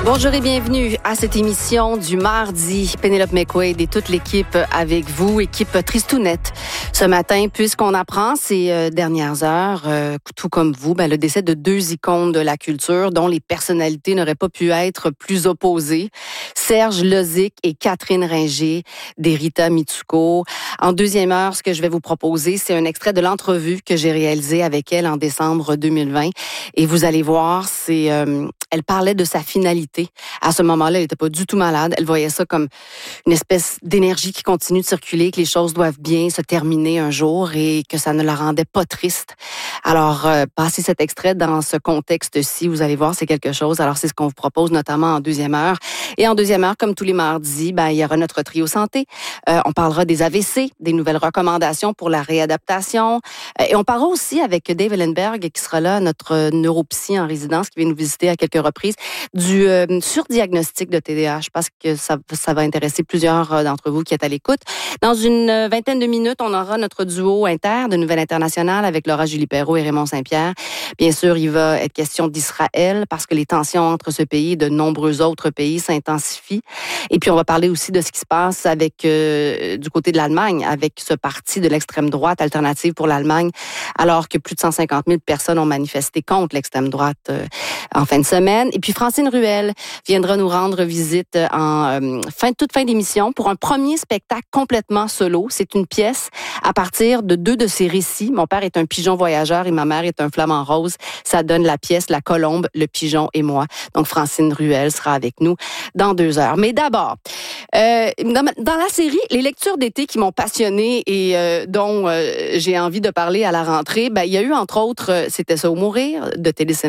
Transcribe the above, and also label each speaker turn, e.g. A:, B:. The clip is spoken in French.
A: Bonjour et bienvenue à cette émission du mardi. Pénélope McQuaid et toute l'équipe avec vous, équipe Tristounette. Ce matin, puisqu'on apprend ces dernières heures, tout comme vous, le décès de deux icônes de la culture dont les personnalités n'auraient pas pu être plus opposées. Serge Lozic et Catherine Ringer d'Erita Mitsuko. En deuxième heure, ce que je vais vous proposer, c'est un extrait de l'entrevue que j'ai réalisée avec elle en décembre 2020. Et vous allez voir, elle parlait de sa finalité. À ce moment-là, elle n'était pas du tout malade. Elle voyait ça comme une espèce d'énergie qui continue de circuler, que les choses doivent bien se terminer un jour et que ça ne la rendait pas triste. Alors, passer cet extrait dans ce contexte-ci, vous allez voir, c'est quelque chose. Alors, c'est ce qu'on vous propose notamment en deuxième heure. Et en deuxième heure, comme tous les mardis, il y aura notre trio santé. On parlera des AVC, des nouvelles recommandations pour la réadaptation. Et on parlera aussi avec Dave Ellenberg, qui sera là, notre neuropsy en résidence, qui vient nous visiter à quelques reprises, du surdiagnostic de TDAH. Je pense que ça va intéresser plusieurs d'entre vous qui êtes à l'écoute. Dans une vingtaine de minutes, on aura notre duo inter de Nouvelles Internationales avec Laura Julie Perrault et Raymond Saint-Pierre. Bien sûr, il va être question d'Israël parce que les tensions entre ce pays et de nombreux autres pays s'intensifient. Et puis, on va parler aussi de ce qui se passe avec du côté de l'Allemagne, avec ce parti de l'extrême droite Alternative pour l'Allemagne, alors que plus de 150 000 personnes ont manifesté contre l'extrême droite en fin de semaine. Et puis, Francine Ruel viendra nous rendre visite en toute fin d'émission pour un premier spectacle complètement solo. C'est une pièce à partir de deux de ses récits. Mon père est un pigeon voyageur et ma mère est un flamant rose. Ça donne la pièce La Colombe, le pigeon et moi. Donc, Francine Ruel sera avec nous dans 2 heures. Mais d'abord, dans la série Les lectures d'été qui m'ont passionnée et dont j'ai envie de parler à la rentrée, il y a eu entre autres C'était ça ou mourir de Télé